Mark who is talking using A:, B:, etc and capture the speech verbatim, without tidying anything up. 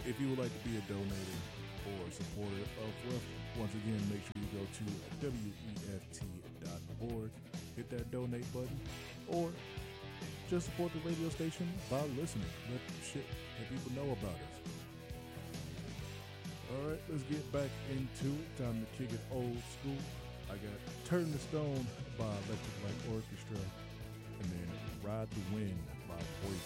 A: If you would like to be a donator or supporter of Weft, once again, make sure you go to W E F T dot org, hit that donate button, or just support the radio station by listening. Let shit let people know about us. All right, let's get back into it. Time to kick it old school. I got Turn the Stone by Electric Light Orchestra, and then Ride the Wind by Poison.